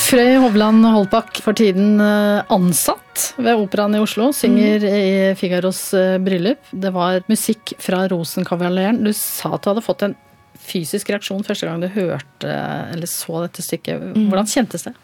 Frøy Hovland Holbak, for tiden ansatt ved Operaen i Oslo, synger i Figaros bryllup. Det var musikk fra Rosenkavaleren. Du sa at du hadde fått en fysisk reaksjon første gang du hørte eller så dette stykket. Hvordan kjentes det?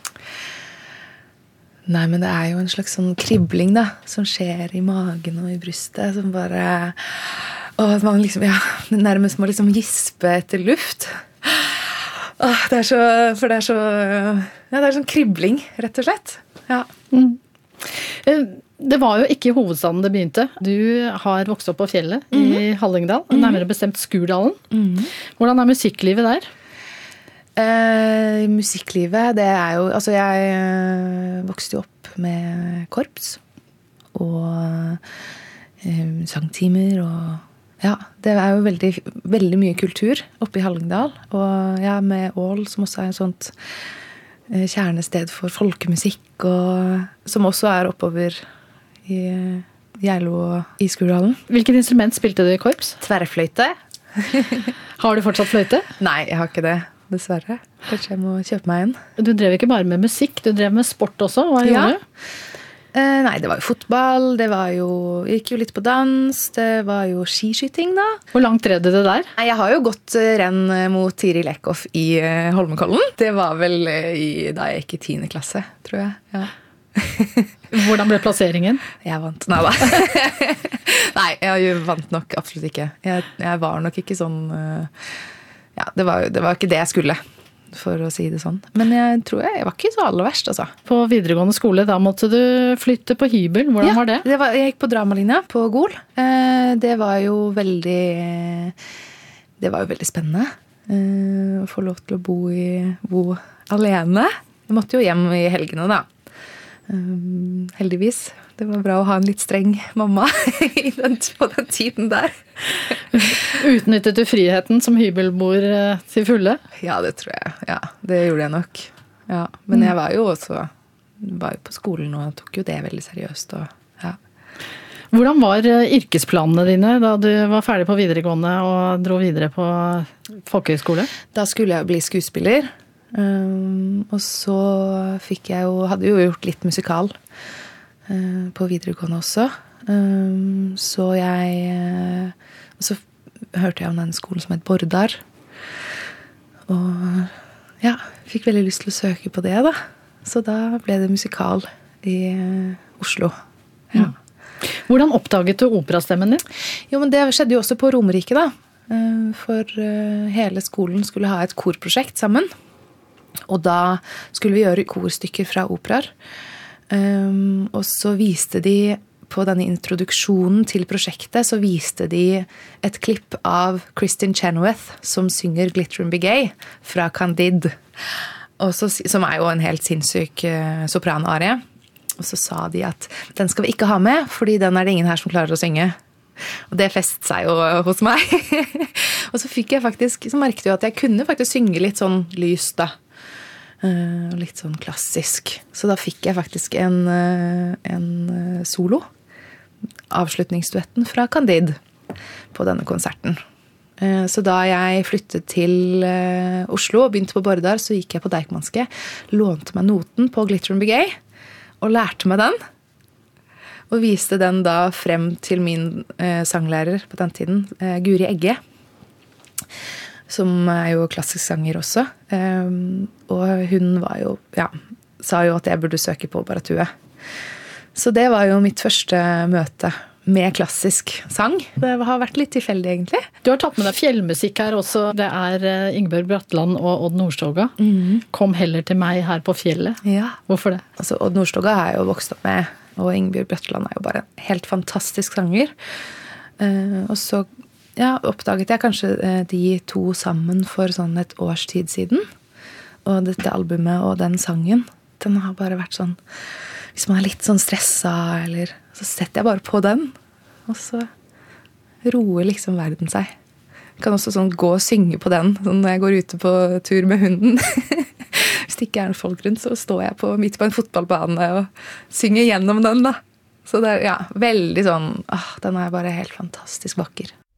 Nei, men det jo en slags sånn kribling da, som skjer i magen og i brystet, som bare... Og man liksom, nærmest må liksom gispe etter luft. Det så, for det så, det sånn kribling, rett og slett. Ja. Det var jo ikke i hovedstaden det begynte. Du har vokst opp på fjellet i Hallingdal, nærmere bestemt Skurdalen. Hvordan musikklivet der? Musikklivet, det jo... Altså, jeg vokste jo opp med korps og sangtimer og... Ja, det jo veldig, veldig mye kultur oppe i Hallingdal, og med Ål, som også et sånt kjernested for folkemusikk, og som også oppover i Geilo og i Skurdalen. Hvilket instrument spilte du i korps? Tverrfløyte. Har du fortsatt fløyte? Nei, jeg har ikke det, dessverre. Kanskje jeg må kjøpe meg en. Du drev ikke bare med musikk, du drev med sport også. Hva gjorde du? Nei, det var jo fotball, gikk jo litt på dans, det var jo skiskyting da. Hvor langt drev du det der? Nei, jeg har jo gått renn mot Tiril Eckhoff i Holmenkollen. Det var vel da jeg gikk i 10. klasse, tror jeg. Ja. Hvordan ble plasseringen? Jeg vant. Nei da. Nei, jeg vant nok absolutt ikke. Jeg var nok ikke sånn... Ja, det var ikke det jeg skulle, for å si det sånn. Men jeg tror jeg var ikke så aller verst, altså. På videregående skole, da måtte du flytte på hybel. Hvordan var det? Jeg gikk på dramalinja på Gol. Det var jo veldig spennende. Å få lov til å bo alene. Jeg måtte jo hjem i helgene da. Heldigvis. Det var bra å ha en litt streng mamma på den tiden der. Utnyttet du friheten som hybelbor til fulle? Ja, det tror jeg. Ja, det gjorde jeg nok. Ja, men jeg var jo på skolen og tok jo det veldig seriøst. Ja. Hvordan var yrkesplanene dine da du var ferdig på videregående og dro videre på folkehøyskole? Da skulle jeg bli skuespiller. Og så hadde jeg jo gjort litt musikal på videregående også. Så hørte jeg om den skolen som het Bordar. Og ja, fikk veldig lyst til å søke på det da. Så da ble det musikal i Oslo. Ja. Hvordan oppdaget du operastemmen din? Jo, men det skjedde jo også på Romerike da. For hele skolen skulle ha et korprosjekt sammen. Og da skulle vi gjøre korstykker fra operaer. Og så viste de på denne introduksjonen til prosjektet, så viste de et klipp av Kristin Chenoweth som synger Glitter and Be Gay fra Candide, som jo en helt sinnssyk sopranarie. Og så sa de at den skal vi ikke ha med, fordi den det ingen her som klarer å synge. Og det festet seg jo hos meg. Og så merket jeg at jeg kunne faktisk synge litt sånn lyst da. Litt sånn klassisk. Så da fikk jeg faktisk en solo. Avslutningsduetten fra Candide på denne konserten. Så da jeg flyttet til Oslo og begynte på Bordar, så gikk jeg på Deichmanske, lånte meg noten på Glitter and Be Gay, og lærte meg den. Og viste den da frem til min sanglærer på den tiden, Guri Egge, som jo klassisk sanger også. Og hun sa jo at jeg burde søke på Baratue. Så det var jo mitt første møte med klassisk sang. Det har vært litt tilfeldig egentlig. Du har tatt med deg fjellmusikk her også. Det Ingebjørg Bratland og Odd Nordstoga. Kom heller til meg her på fjellet. Ja. Hvorfor det? Altså, Odd Nordstoga har jeg jo vokst opp med, og Ingebjørg Bratland jo bare en helt fantastisk sanger. Og så oppdaget jeg kanskje de to sammen for sånn et års tid siden. Og dette albumet og den sangen, den har bare vært sånn, hvis man litt sånn stresset, så setter jeg bare på den, og så roer liksom verden seg. Jeg kan også sånn gå og synge på den, sånn når jeg går ute på tur med hunden. Hvis det ikke noen folk rundt, så står jeg midt på en fotballbane og synger gjennom den da. Så det veldig sånn, den bare helt fantastisk vakker.